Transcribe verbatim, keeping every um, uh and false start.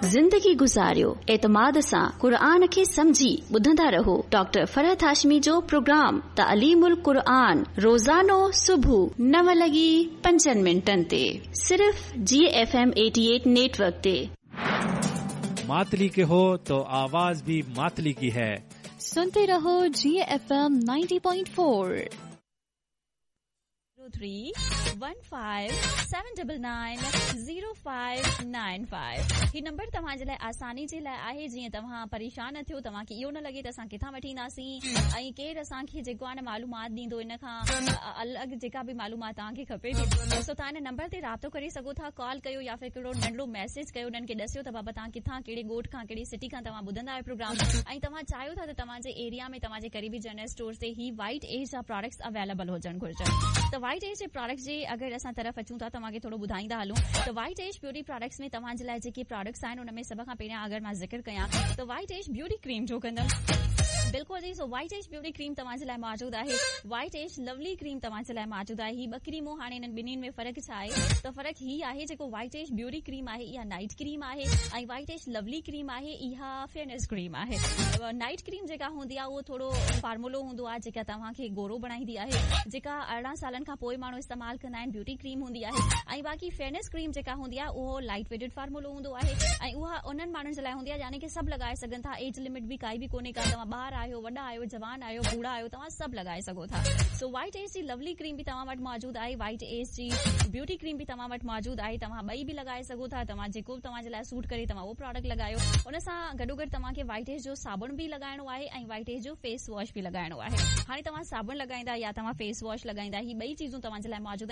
ज़िंदगी गुज़ारियो एतमाद सां क़ुरान खे समझी ॿुधंदा रहो डॉक्टर फरहत हाशमी जो प्रोग्राम तालीमुल क़ुरान रोज़ानो सुबुह नव लॻी पंजनि मिंटनि ते सिर्फ़ जी एफ एम अठासी नेटवर्क ते। मातली के हो तो आवाज भी मातली की है। सुनते रहो जी F M ninety point four. three one five seven nine nine zero five nine five ही नंबर तव्हां जे लाइ आसानी जे लाइ आहे। जीअं तव्हां परेशान न थियो, तव्हां खे इहो न लॻे त असां किथां वठी ईंदासीं ऐं केरु असां खे जेको आहे न मालूमात ॾींदो इन खां अलॻि जेका बि मालूमात तव्हां खे खपे थी, सो तव्हां इन नंबर ते राब्तो करे सघो था। कॉल कयो या फिर कहिड़ो नंढड़ो मैसेज कयो, उन्हनि खे ॾसियो त बाबा तव्हां किथां कहिड़े ॻोठ खां कहिड़ी सिटी खां तव्हां ॿुधंदा आहियो प्रोग्राम ऐं तव्हां चाहियो था त तव्हां जे एरिया में तव्हां जे क़रीबी जनरल स्टोर ते ही वाइट एज जा प्रोडक्ट्स अवेलेबल हुजण घुरिजनि। त वाइट एज जे प्रोडक्ट्स जे अगरि असां तरफ़ अचूं था तव्हांखे थोरो ॿुधाईंदा हलूं त वाइट एज ब्यूटी प्रोडक्ट्स में तव्हां जे लाइ जेके प्रोडक्ट्स आहिनि उनमें सभ खां पहिरियां अगरि मां ज़िक्र कयां त वाइट एज ब्यूटी क्रीम जो कंदमि। बिल्कुलु जी, so white age beauty cream तव्हां जे लाइ मौजूदु आहे। वाइट एज लवली क्रीम तव्हां जे लाइ मौजूदु आहे। ही ॿ क्रीमूं हाणे इन्हनि ॿिन्हिनि में फ़र्क़ु छा आहे त फ़र्क़ु ही आहे जेको वाइट एज ब्यूटी क्रीम आहे इहा नाइट क्रीम आहे ऐं वाइट एज लवली क्रीम आहे इहा फेयरनेस क्रीम आहे। नाइट क्रीम जेका हूंदी आहे उहो थोरो फार्मूलो हूंदो आहे जेका तव्हां खे गोरो बणाईंदी आहे, जेका अरिड़हं सालनि खां पोइ माण्हू इस्तेमालु कंदा आहिनि ब्यूटी क्रीम हूंदी आहे। ऐं बाक़ी फेयरनेस क्रीम जेका हूंदी आहे उहो लाइट वेटेड फार्मूलो हूंदो आहे ऐं उहा उन्हनि माण्हुनि जे लाइ हूंदी आहे यानी कि सभु लॻाए सघनि था। एज लिमिट बि काई बि कोन्हे का, तव्हां ॿार आहियो, वॾा आहियो, जवान आहियो, बूढ़ा आहियो, तव्हां सभु लॻाए सघो था। सो वाइट एज जी लवली क्रीम बि तव्हां वटि मौजूदु आहे, वाइट एज जी ब्यूटी क्रीम बि तव्हां वटि मौजूदु आहे। तव्हां ॿई बि लॻाए सघो था। तव्हां जेको तव्हां जे लाइ सूट करे तव्हां उहो प्रोडक्ट लॻायो। उन सां गॾोगॾु तव्हां खे वाइट एज जो साबुण बि लॻाइणो आहे ऐं वाइट एज जो फेस वॉश बि लॻाइणो आहे। हाणे तव्हां साबुण लॻाईंदा या तव्हां फेस वॉश लॻाईंदा, ही ॿई चीज़ूं तव्हां जे लाइ मौजूदु